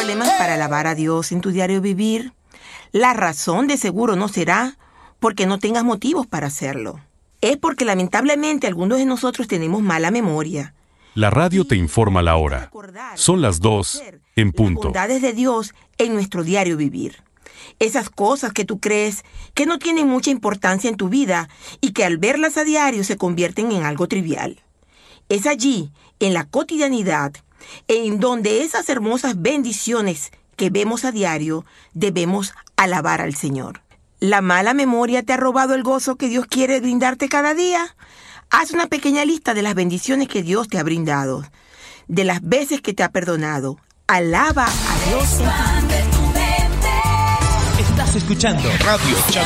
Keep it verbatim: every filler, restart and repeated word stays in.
problemas para alabar a Dios en tu diario vivir? La razón de seguro no será porque no tengas motivos para hacerlo. Es porque lamentablemente algunos de nosotros tenemos mala memoria. La radio te informa la hora. Son las dos en punto. Las bondades de Dios en nuestro diario vivir. Esas cosas que tú crees que no tienen mucha importancia en tu vida y que al verlas a diario se convierten en algo trivial. Es allí, en la cotidianidad, en donde esas hermosas bendiciones que vemos a diario debemos alabar al Señor. ¿La mala memoria te ha robado el gozo que Dios quiere brindarte cada día? Haz una pequeña lista de las bendiciones que Dios te ha brindado, de las veces que te ha perdonado. Alaba a Dios. Estás escuchando Radio Chat